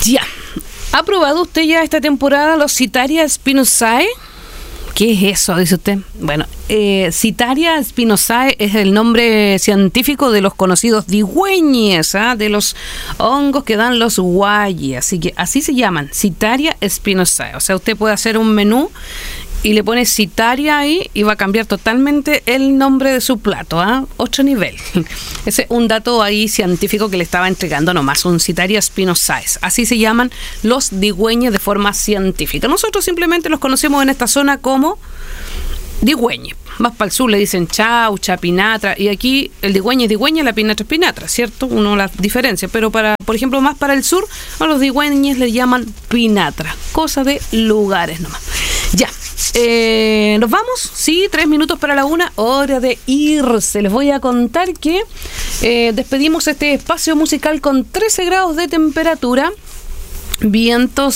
Ya. ¿Ha probado usted ya esta temporada los Sitaria spinosae? ¿Qué es eso? Dice usted. Bueno, Sitaria spinosae es el nombre científico de los conocidos digüeñes, de los hongos que dan los guayes. Así que así se llaman, Sitaria spinosae. O sea, usted puede hacer un menú y le pone Sitaria ahí y va a cambiar totalmente el nombre de su plato, otro nivel. Ese es un dato ahí científico que le estaba entregando nomás, un Sitaria spinosae. Así se llaman los digüeñes de forma científica. Nosotros simplemente los conocemos en esta zona como digüeñes. Más para el sur le dicen chaucha, pinatra, y aquí el digüeñe es digüeña, la pinatra es pinatra, ¿cierto? Uno las diferencia, pero por ejemplo, más para el sur, a los digüeñes le llaman pinatra. Cosa de lugares nomás. Ya. ¿Nos vamos? Sí, 3 minutos para la 1, hora de irse. Les voy a contar que despedimos este espacio musical con 13 grados de temperatura. Vientos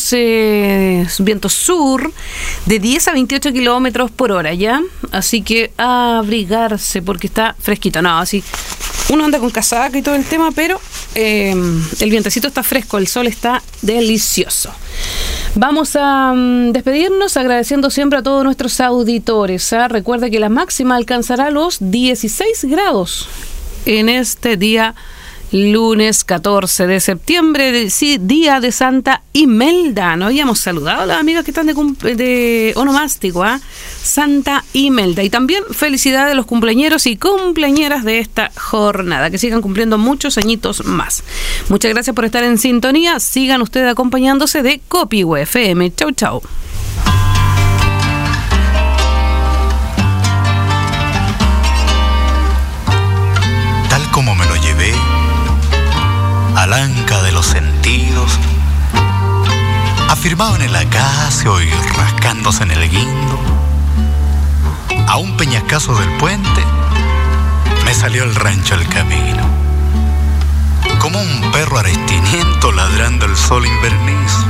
sur de 10 a 28 kilómetros por hora, ¿ya? Así que a abrigarse porque está fresquito. No, así uno anda con casaca y todo el tema, pero el vientecito está fresco, el sol está delicioso. Vamos a despedirnos agradeciendo siempre a todos nuestros auditores. Recuerda que la máxima alcanzará los 16 grados en este día lunes 14 de septiembre, día de Santa Imelda. No habíamos saludado a las amigas que están de onomástico, Santa Imelda. Y también felicidades a los cumpleañeros y cumpleañeras de esta jornada, que sigan cumpliendo muchos añitos más. Muchas gracias por estar en sintonía. Sigan ustedes acompañándose de Copihue FM. Chau, chau. Tal como me lo llevé al anca de los sentidos, afirmado en el acacio y rascándose en el guindo, a un peñascazo del puente me salió el rancho al camino, como un perro arestiniento ladrando el sol invernizo.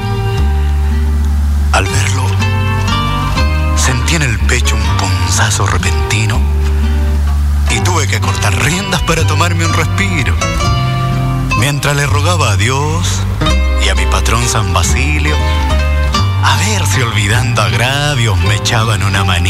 Al verlo, sentí en el pecho un punzazo repentino y tuve que cortar riendas para tomarme un respiro. Mientras le rogaba a Dios y a mi patrón San Basilio, a ver si olvidando agravios me echaban una manita.